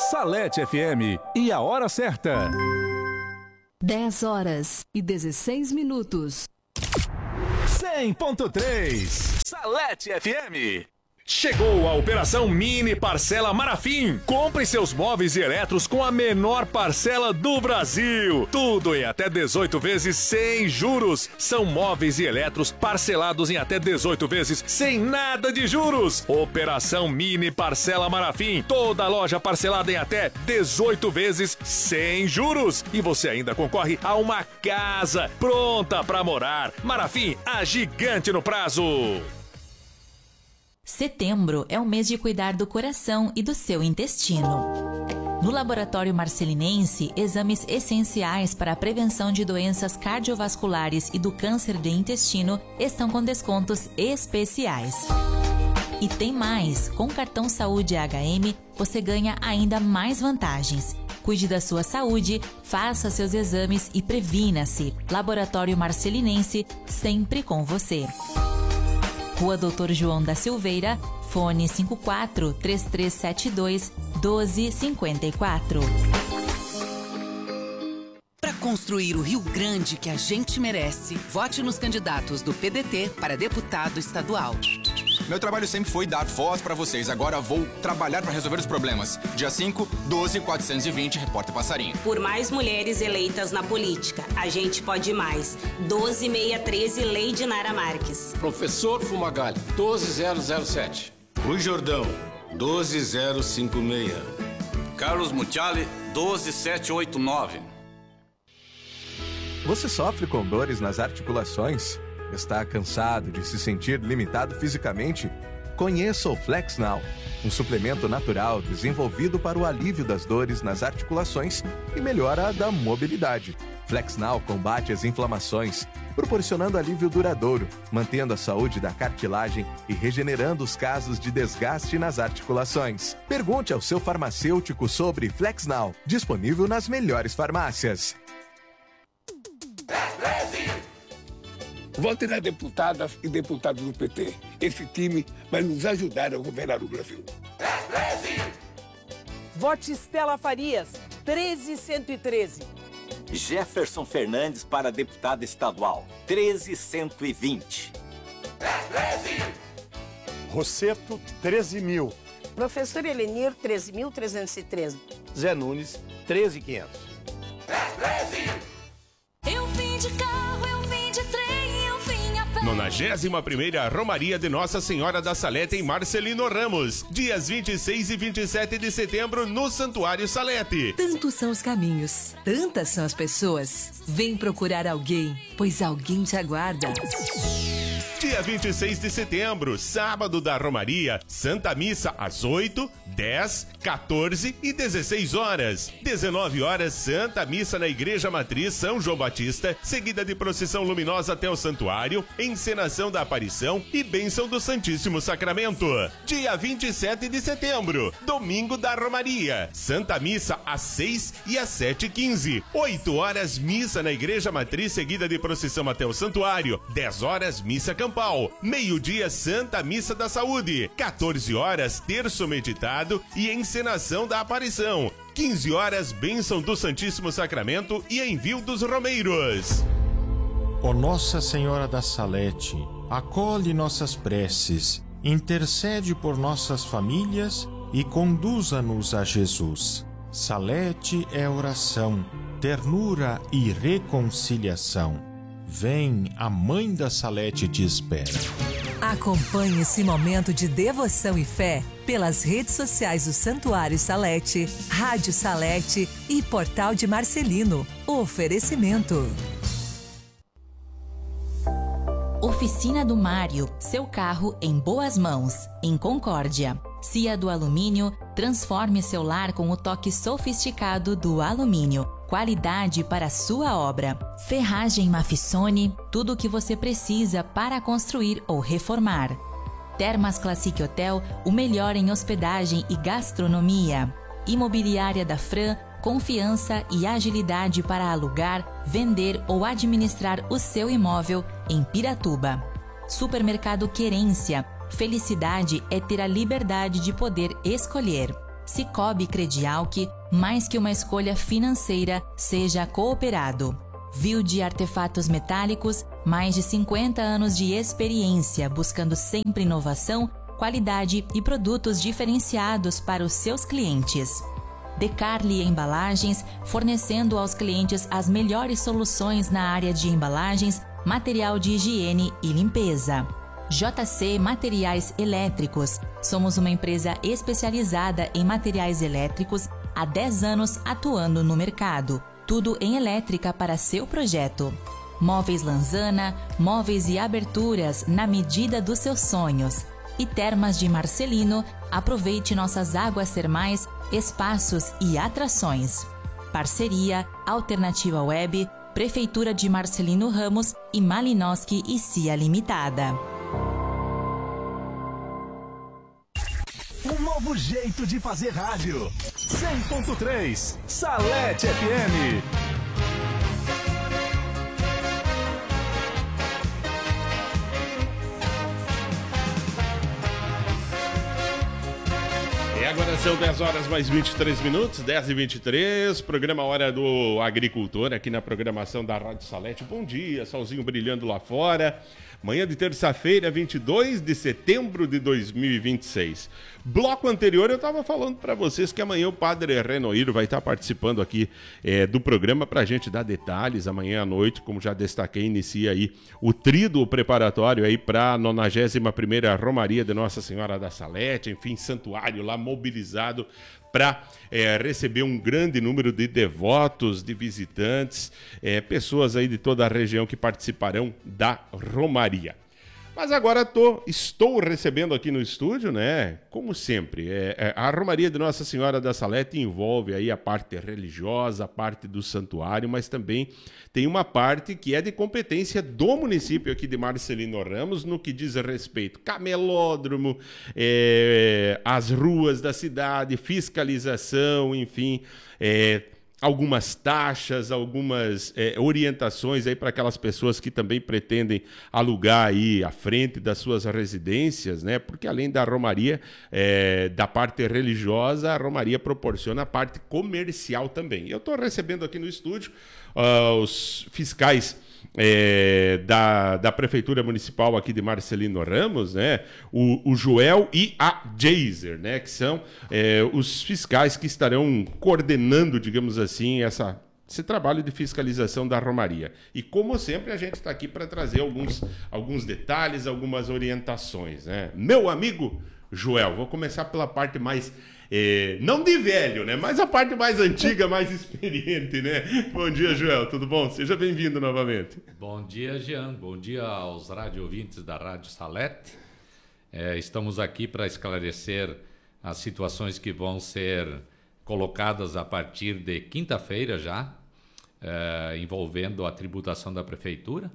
Salete FM e a hora certa. 10h16. 100.3 Salete FM. Chegou a Operação Mini Parcela Marafim. Compre seus móveis e eletros com a menor parcela do Brasil. Tudo em até 18 vezes sem juros. São móveis e eletros parcelados em até 18 vezes sem nada de juros. Operação Mini Parcela Marafim. Toda loja parcelada em até 18 vezes sem juros. E você ainda concorre a uma casa pronta para morar. Marafim, a gigante no prazo. Setembro é o mês de cuidar do coração e do seu intestino. No Laboratório Marcelinense, exames essenciais para a prevenção de doenças cardiovasculares e do câncer de intestino estão com descontos especiais. E tem mais! Com o cartão Saúde HM, você ganha ainda mais vantagens. Cuide da sua saúde, faça seus exames e previna-se. Laboratório Marcelinense, sempre com você. Rua Doutor João da Silveira, fone 54-3372-1254. Para construir o Rio Grande que a gente merece, vote nos candidatos do PDT para deputado estadual. Meu trabalho sempre foi dar voz para vocês. Agora vou trabalhar para resolver os problemas. Dia 5, 12.420, Repórter Passarinho. Por mais mulheres eleitas na política, a gente pode mais. 12.613, Lei de Nara Marques. Professor Fumagalli, 12007. Rui Jordão, 12056. Carlos Mucciali, 12789. Você sofre com dores nas articulações? Está cansado de se sentir limitado fisicamente? Conheça o FlexNow, um suplemento natural desenvolvido para o alívio das dores nas articulações e melhora da mobilidade. FlexNow combate as inflamações, proporcionando alívio duradouro, mantendo a saúde da cartilagem e regenerando os casos de desgaste nas articulações. Pergunte ao seu farmacêutico sobre FlexNow, disponível nas melhores farmácias. Vote nas deputadas e deputados do PT. Esse time vai nos ajudar a governar o Brasil. Vote Estela Farias, 13113. Jefferson Fernandes para deputado estadual, 13120. Rosseto, 13.000. Professor Elenir, 13.313. Zé Nunes, 13.500. Eu vim de carro, eu vim de trem, eu vim a pé. 91ª Romaria de Nossa Senhora da Salete em Marcelino Ramos. Dias 26 e 27 de setembro no Santuário Salete. Tantos são os caminhos, tantas são as pessoas. Vem procurar alguém, pois alguém te aguarda. Dia 26 de setembro, sábado da Romaria, Santa Missa às 8, 10, 14 e 16 horas. 19 horas, Santa Missa na Igreja Matriz São João Batista, seguida de procissão luminosa até o santuário, encenação da aparição e bênção do Santíssimo Sacramento. Dia 27 de setembro, domingo da Romaria, Santa Missa às 6 e às 7h15. 8 horas, missa na Igreja Matriz, seguida de procissão até o santuário. 10 horas, missa campal. Meio-dia, Santa Missa da Saúde. 14 horas, terço meditado e encenação da aparição. 15 horas, bênção do Santíssimo Sacramento e envio dos romeiros. Ó Nossa Senhora da Salete, acolhe nossas preces, intercede por nossas famílias e conduza-nos a Jesus. Salete é oração, ternura e reconciliação. Vem, a Mãe da Salete te espera. Acompanhe esse momento de devoção e fé pelas redes sociais do Santuário Salete, Rádio Salete e Portal de Marcelino. Oferecimento. Oficina do Mário, seu carro em boas mãos, em Concórdia. Cia do Alumínio, transforme seu lar com o toque sofisticado do alumínio. Qualidade para a sua obra. Ferragem Mafissone, tudo o que você precisa para construir ou reformar. Termas Classic Hotel, o melhor em hospedagem e gastronomia. Imobiliária da Fran, confiança e agilidade para alugar, vender ou administrar o seu imóvel em Piratuba. Supermercado Querência, felicidade é ter a liberdade de poder escolher. Sicoob Credial, que, mais que uma escolha financeira, seja cooperado. Viu de Artefatos Metálicos, mais de 50 anos de experiência, buscando sempre inovação, qualidade e produtos diferenciados para os seus clientes. Decarli Embalagens, fornecendo aos clientes as melhores soluções na área de embalagens, material de higiene e limpeza. JC Materiais Elétricos. Somos uma empresa especializada em materiais elétricos há 10 anos atuando no mercado. Tudo em elétrica para seu projeto. Móveis Lanzana, móveis e aberturas na medida dos seus sonhos. E Termas de Marcelino, aproveite nossas águas termais, espaços e atrações. Parceria Alternativa Web, Prefeitura de Marcelino Ramos e Malinowski e Cia Limitada. Um novo jeito de fazer rádio. 100.3 Salete FM. E agora são 10 horas mais 23 minutos, 10h23, programa Hora do Agricultor aqui na programação da Rádio Salete. Bom dia, solzinho brilhando lá fora. Manhã de terça-feira, 22 de setembro de 2026. Bloco anterior eu estava falando para vocês que amanhã o Padre Renoir vai estar participando aqui do programa para a gente dar detalhes. Amanhã à noite, como já destaquei, inicia aí o tríduo preparatório aí para a 91ª Romaria de Nossa Senhora da Salete, enfim, santuário lá mobilizado para receber um grande número de devotos, de visitantes, pessoas aí de toda a região que participarão da Romaria. Mas agora estou recebendo aqui no estúdio, né? Como sempre, a Romaria de Nossa Senhora da Salete envolve aí a parte religiosa, a parte do santuário, mas também tem uma parte que é de competência do município aqui de Marcelino Ramos, no que diz respeito camelódromo, as ruas da cidade, fiscalização, enfim, algumas taxas, algumas orientações aí para aquelas pessoas que também pretendem alugar aí à frente das suas residências, né? Porque além da Romaria, da parte religiosa, a Romaria proporciona a parte comercial também. Eu estou recebendo aqui no estúdio os fiscais da Prefeitura Municipal aqui de Marcelino Ramos, né? O Joel e a Geiser, né? Que são os fiscais que estarão coordenando, digamos assim, esse trabalho de fiscalização da Romaria. E como sempre, a gente está aqui para trazer alguns detalhes, algumas orientações, né? Meu amigo Joel, vou começar pela parte mais... não de velho, né? Mas a parte mais antiga, mais experiente, né? Bom dia, Joel, tudo bom? Seja bem-vindo novamente. Bom dia, Jean. Bom dia aos rádio-ouvintes da Rádio Salete. Estamos aqui para esclarecer as situações que vão ser colocadas a partir de quinta-feira já, envolvendo a tributação da Prefeitura,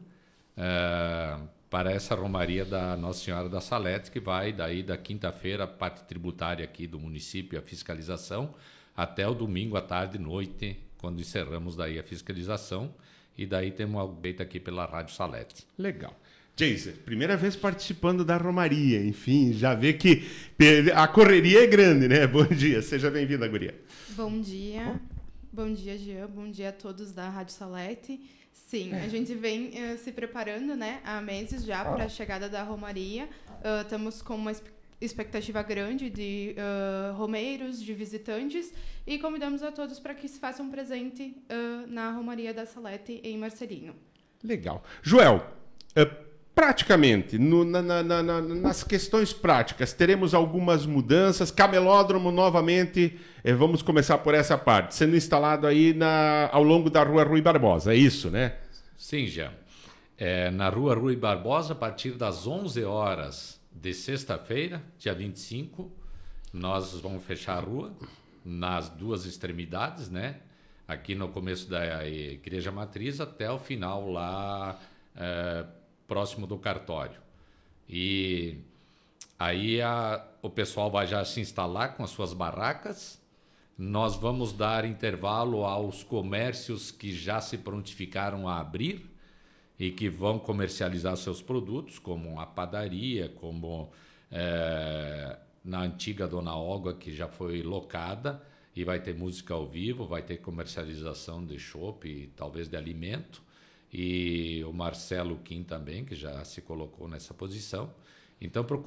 para essa Romaria da Nossa Senhora da Salete, que vai daí da quinta-feira, a parte tributária aqui do município, a fiscalização, até o domingo à tarde e noite, quando encerramos daí a fiscalização, e daí temos algo feito aqui pela Rádio Salete. Legal. Geiser, primeira vez participando da Romaria, enfim, já vê que a correria é grande, né? Bom dia, seja bem-vinda, guria. Bom dia, Jean, bom dia a todos da Rádio Salete. Sim, a gente vem se preparando, né, há meses já para a chegada da Romaria. Estamos com uma expectativa grande de romeiros, de visitantes, e convidamos a todos para que se façam presente na Romaria da Salete em Marcelino. Legal. Joel, praticamente, nas questões práticas, teremos algumas mudanças. Camelódromo, novamente, vamos começar por essa parte, sendo instalado aí ao longo da Rua Rui Barbosa, é isso, né? Sim, Jean. Na Rua Rui Barbosa, a partir das 11 horas de sexta-feira, dia 25, nós vamos fechar a rua nas duas extremidades, né? Aqui no começo da Igreja Matriz até o final lá... próximo do cartório. E aí o pessoal vai já se instalar com as suas barracas. Nós vamos dar intervalo aos comércios que já se prontificaram a abrir e que vão comercializar seus produtos, como a padaria, como na antiga Dona Olga, que já foi locada, e vai ter música ao vivo, vai ter comercialização de chopp e talvez de alimento, e o Marcelo Kim também, que já se colocou nessa posição. Então,